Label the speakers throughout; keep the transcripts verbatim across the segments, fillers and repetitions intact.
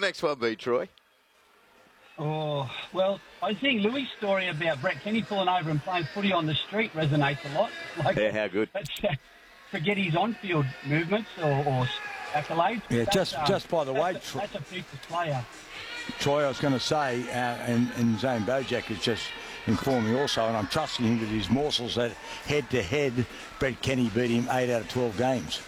Speaker 1: next one be, Troy?
Speaker 2: Oh, well, I think Louis' story about Brett Kenny pulling over and playing footy on the street resonates a lot. Like,
Speaker 1: yeah, how good.
Speaker 2: That's, uh, forget his on-field movements or, or accolades.
Speaker 3: Yeah,
Speaker 2: that's,
Speaker 3: just
Speaker 2: um,
Speaker 3: just by the way,
Speaker 2: that's,
Speaker 3: Troy,
Speaker 2: that's a people's player.
Speaker 3: Troy, I was going to say, uh, and, and Zane Bojack has just informed me also, and I'm trusting him with his morsels, that head-to-head, Brett Kenny beat him eight out of twelve games.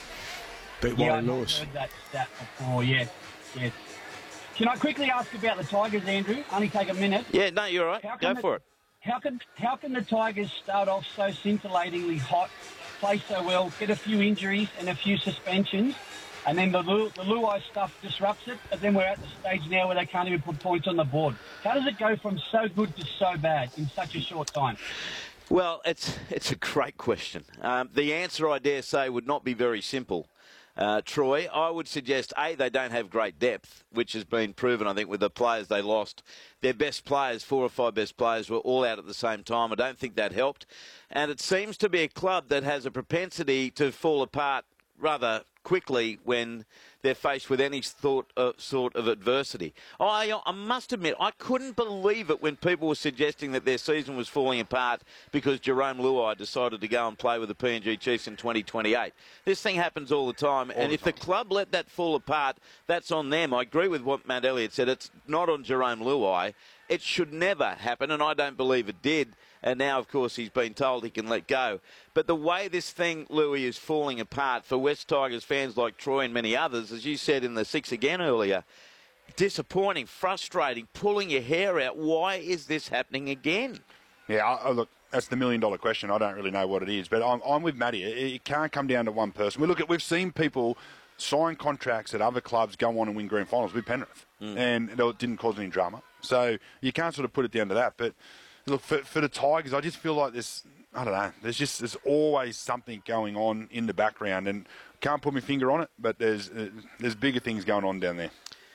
Speaker 3: Beat
Speaker 2: Yeah,
Speaker 3: Wally
Speaker 2: I've
Speaker 3: Lewis.
Speaker 2: heard that stat before, yes, yes. Can I quickly ask about the Tigers, Andrew? Only take a minute.
Speaker 1: Yeah, no, you're right. Go
Speaker 2: the,
Speaker 1: for it.
Speaker 2: How can how can the Tigers start off so scintillatingly hot, play so well, get a few injuries and a few suspensions, and then the, Lu- the Luai stuff disrupts it, and then we're at the stage now where they can't even put points on the board? How does it go from so good to so bad in such a short time?
Speaker 1: Well, it's it's a great question. Um, the answer, I dare say, would not be very simple. Uh, Troy, I would suggest, A, they don't have great depth, which has been proven, I think, with the players they lost. Their best players, four or five best players, were all out at the same time. I don't think that helped. And it seems to be a club that has a propensity to fall apart rather quickly when they're faced with any sort of, sort of adversity. I, I must admit, I couldn't believe it when people were suggesting that their season was falling apart because Jerome Luai decided to go and play with the P N G Chiefs in twenty twenty-eight. This thing happens all the time, all and the if time. the club let that fall apart, that's on them. I agree with what Matt Elliott said. It's not on Jerome Luai. It should never happen, and I don't believe it did. And now, of course, he's been told he can let go. But the way this thing, Louis, is falling apart for West Tigers fans like Troy and many others, as you said in the six again earlier, disappointing, frustrating, pulling your hair out. Why is this happening again?
Speaker 4: Yeah, I, I look, that's the million-dollar question. I don't really know what it is. But I'm, I'm with Matty. It, it can't come down to one person. We look at, we've seen people sign contracts at other clubs, go on and win grand finals with Penrith. Mm. And it didn't cause any drama. So you can't sort of put it down to that. But look, for, for the Tigers, I just feel like there's, I don't know, there's just there's always something going on in the background, and can't put my finger on it, but there's uh, there's bigger things going on down there.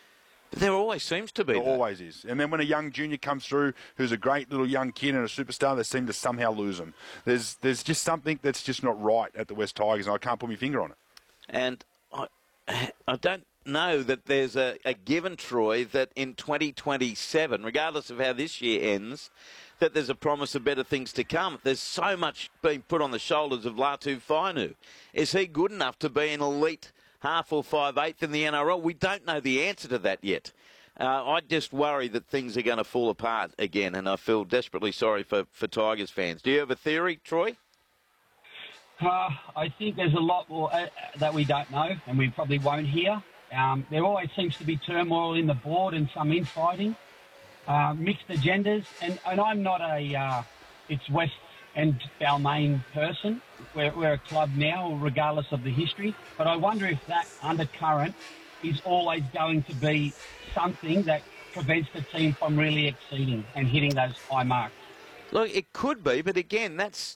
Speaker 1: But there always seems to be.
Speaker 4: There always is. And then when a young junior comes through who's a great little young kid and a superstar, they seem to somehow lose them. There's there's just something that's just not right at the West Tigers, and I can't put my finger on it.
Speaker 1: And I, I don't know that there's a, a given, Troy, that in twenty twenty-seven, regardless of how this year ends, that there's a promise of better things to come. There's so much being put on the shoulders of Latu Fainu. Is he good enough to be an elite half or five-eighth in the N R L? We don't know the answer to that yet. Uh, I just worry that things are going to fall apart again, and I feel desperately sorry for, for Tigers fans. Do you have a theory, Troy?
Speaker 2: Uh, I think there's a lot more uh, that we don't know, and we probably won't hear. Um, there always seems to be turmoil in the board and some infighting. Uh, mixed agendas, and, and I'm not a uh, it's West and Balmain person. We're, we're a club now, regardless of the history, but I wonder if that undercurrent is always going to be something that prevents the team from really exceeding and hitting those high marks.
Speaker 1: Look, it could be, but again, that's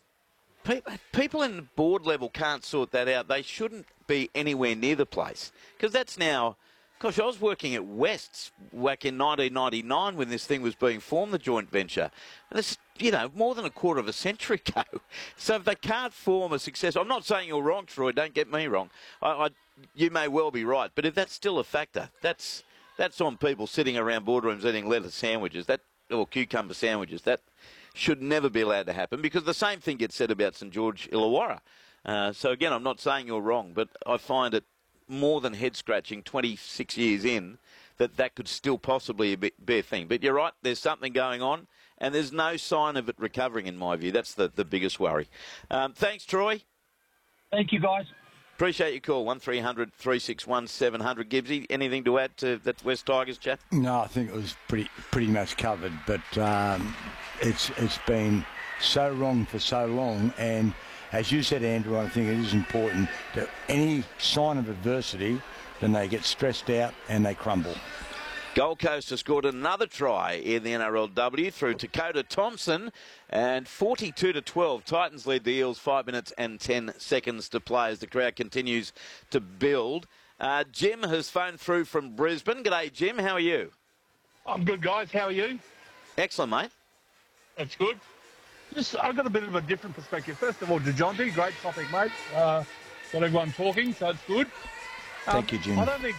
Speaker 1: people in the board level can't sort that out. They shouldn't be anywhere near the place, because that's now... Gosh, I was working at West's back in nineteen ninety-nine when this thing was being formed, the joint venture. And it's, you know, more than a quarter of a century ago. So if they can't form a success... I'm not saying you're wrong, Troy, don't get me wrong. I, I, you may well be right. But if that's still a factor, that's that's on people sitting around boardrooms eating lettuce sandwiches that or cucumber sandwiches. That should never be allowed to happen, because the same thing gets said about St George Illawarra. Uh, so, again, I'm not saying you're wrong, but I find it more than head-scratching twenty-six years in that that could still possibly be a thing. But you're right, there's something going on, and there's no sign of it recovering, in my view. That's the, the biggest worry. Um, thanks, Troy.
Speaker 2: Thank you, guys.
Speaker 1: Appreciate your call. one three hundred three six one seven hundred. Gibbsy, anything to add to that West Tigers chat?
Speaker 3: No, I think it was pretty pretty much covered, but um, it's it's been so wrong for so long, and as you said, Andrew, I think it is important that any sign of adversity, then they get stressed out and they crumble.
Speaker 1: Gold Coast has scored another try in the N R L W through Dakota Thompson, and forty-two to twelve. Titans lead the Eels, five minutes and ten seconds to play as the crowd continues to build. Uh, Jim has phoned through from Brisbane. G'day, Jim. How are you?
Speaker 5: I'm good, guys. How are you?
Speaker 1: Excellent, mate.
Speaker 5: That's good. Just, I've got a bit of a different perspective. First of all, DeJounte, great topic, mate. Uh, got everyone talking, so it's good. Um,
Speaker 3: Thank you, Jim.
Speaker 5: I don't think,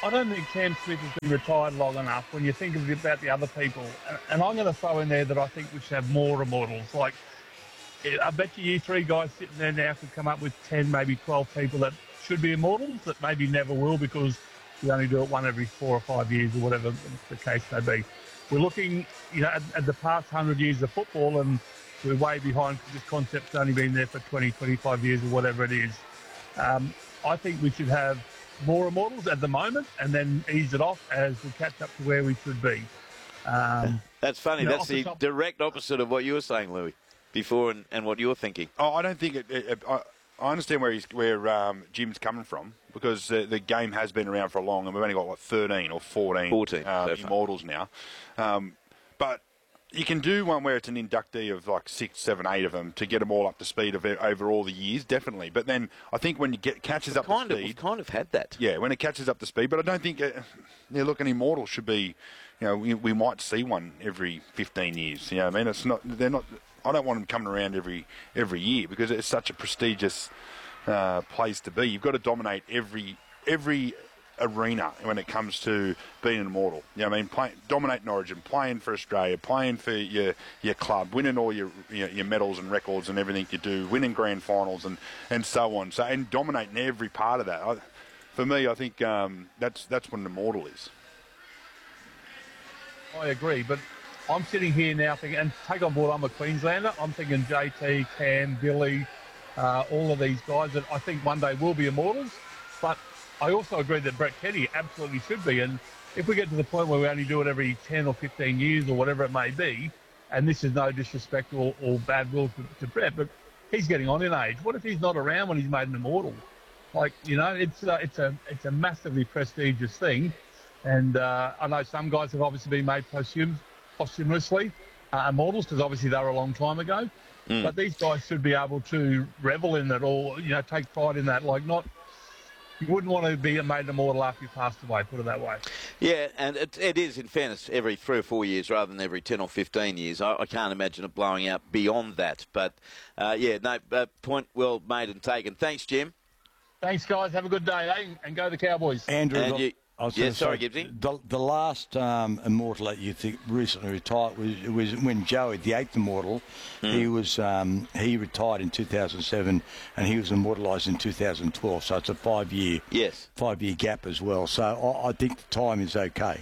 Speaker 5: I don't think Cam Smith has been retired long enough when you think of it about the other people. And, and I'm going to throw in there that I think we should have more immortals. Like, I bet you you three guys sitting there now could come up with ten, maybe twelve people that should be immortals that maybe never will because we only do it one every four or five years or whatever the case may be. We're looking, you know, at, at the past hundred years of football, and we're way behind because this concept's only been there for twenty, twenty-five years or whatever it is. Um, I think we should have more immortals at the moment and then ease it off as we catch up to where we should be. Um,
Speaker 1: That's funny.
Speaker 5: you know,
Speaker 1: That's
Speaker 5: the
Speaker 1: the
Speaker 5: top...
Speaker 1: direct opposite of what you were saying, Louis, before and, and what you're thinking.
Speaker 4: Oh, I don't think it. it, it I, I understand where he's where um, Jim's coming from because uh, the game has been around for long, and we've only got what thirteen or fourteen,
Speaker 1: fourteen
Speaker 4: uh, immortals now. Um, but you can do one where it's an inductee of like six, seven, eight of them to get them all up to speed of, over all the years, definitely. But then I think when you get catches up
Speaker 1: kind
Speaker 4: to
Speaker 1: of,
Speaker 4: speed,
Speaker 1: we've kind of had that.
Speaker 4: Yeah, when it catches up to speed. But I don't think, uh, yeah, look, an immortal should be, you know, we, we might see one every fifteen years. You know what I mean? It's not, they're not. I don't want them coming around every every year because it's such a prestigious uh, place to be. You've got to dominate every every arena when it comes to being an immortal. You know what I mean? Play, dominating Origin, playing for Australia, playing for your your club, winning all your, your your medals and records and everything you do, winning grand finals and, and so on. So and dominating every part of that. I, for me, I think um, that's that's what an immortal is.
Speaker 5: I agree, but I'm sitting here now thinking, and take on board, I'm a Queenslander. I'm thinking J T, Cam, Billy, uh, all of these guys that I think one day will be immortals. But I also agree that Brett Kenny absolutely should be. And if we get to the point where we only do it every ten or fifteen years or whatever it may be, and this is no disrespect or, or bad will to, to Brett, but he's getting on in age. What if he's not around when he's made an immortal? Like, you know, it's uh, it's a it's a massively prestigious thing. And uh, I know some guys have obviously been made posthum- posthumously uh, immortals because obviously they were a long time ago. Mm. But these guys should be able to revel in it or, you know, take pride in that. Like, not... You wouldn't want to be made immortal after you passed away, put it that way.
Speaker 1: Yeah, and it, it is, in fairness, every three or four years rather than every ten or fifteen years. I, I can't imagine it blowing out beyond that. But, uh, yeah, no, uh, point well made and taken. Thanks, Jim.
Speaker 5: Thanks, guys. Have a good day, eh? And go the Cowboys.
Speaker 3: Andrew,
Speaker 1: and
Speaker 3: the,
Speaker 1: you,
Speaker 3: I was
Speaker 1: yeah,
Speaker 3: gonna
Speaker 1: sorry,
Speaker 3: say,
Speaker 1: Gibbsy.
Speaker 3: The, the last um, immortal that you think recently retired was was when Joey, the eighth immortal, mm. he was um, he retired in two thousand seven, and he was immortalised in two thousand twelve. So it's a five-year
Speaker 1: yes
Speaker 3: five-year gap as well. So I, I think the time is okay.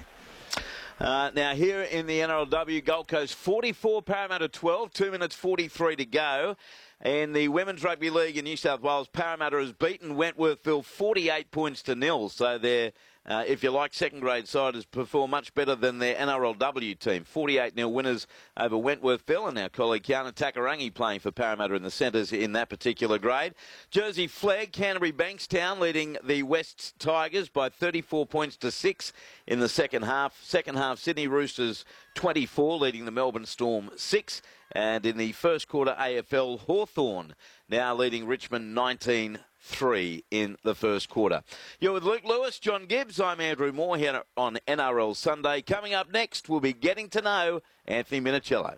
Speaker 1: Uh, now, here in the N R L W, Gold Coast forty-four, Parramatta twelve, two minutes forty-three to go. In the Women's Rugby League in New South Wales, Parramatta has beaten Wentworthville forty-eight points to nil. So they're, uh, if you like, second-grade side has performed much better than their N R L W team. forty-eight nil winners over Wentworthville, and our colleague Kiana Takarangi playing for Parramatta in the centres in that particular grade. Jersey Flegg, Canterbury Bankstown leading the West Tigers by thirty-four points to six in the second half. Second half, Sydney Roosters twenty-four, leading the Melbourne Storm six. And in the first quarter, A F L, Hawthorn now leading Richmond nineteen three in the first quarter. You're with Luke Lewis, John Gibbs. I'm Andrew Moore here on N R L Sunday. Coming up next, we'll be getting to know Anthony Minichiello.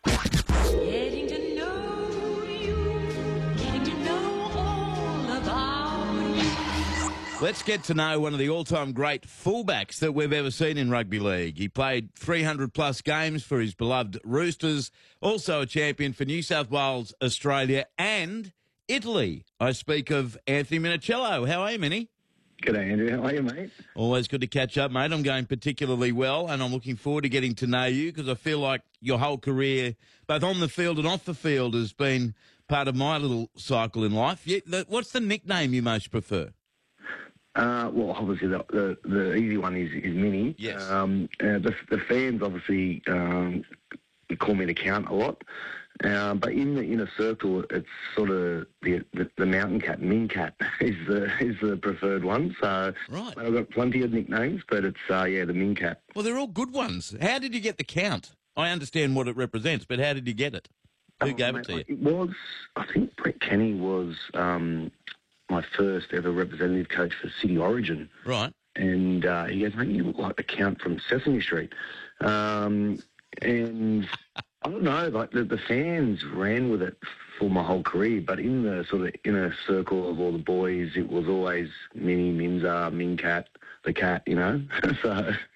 Speaker 6: Getting to know you, getting to know all about you.
Speaker 1: Let's get to know one of the all-time great fullbacks that we've ever seen in rugby league. He played three hundred plus games for his beloved Roosters, also a champion for New South Wales, Australia and Italy. I speak of Anthony Minichiello. How are you, Minnie?
Speaker 7: G'day, Andrew. How are you, mate?
Speaker 1: Always good to catch up, mate. I'm going particularly well, and I'm looking forward to getting to know you because I feel like your whole career, both on the field and off the field, has been part of my little cycle in life. What's the nickname you most prefer?
Speaker 7: Uh, well, obviously the, the the easy one is, is Mini.
Speaker 1: Yes.
Speaker 7: Um, uh, the, the fans obviously um, call me the Count a lot, uh, but in the inner circle, it's sort of the the, the Mountain Cat, Min Cat is the is the preferred one. So
Speaker 1: right.
Speaker 7: I've got plenty of nicknames, but it's uh, yeah the Min Cat.
Speaker 1: Well, they're all good ones. How did you get the Count? I understand what it represents, but how did you get it? Who
Speaker 7: Oh,
Speaker 1: gave
Speaker 7: mate,
Speaker 1: it to you?
Speaker 7: It was, I think Brett Kenny was um, my first ever representative coach for City Origin.
Speaker 1: Right.
Speaker 7: And uh, he goes, mate, you look like the Count from Sesame Street. Um, and I don't know, like the, the fans ran with it for my whole career, but in the sort of inner circle of all the boys, it was always Minnie, Minza, Mincat. the cat, you know. So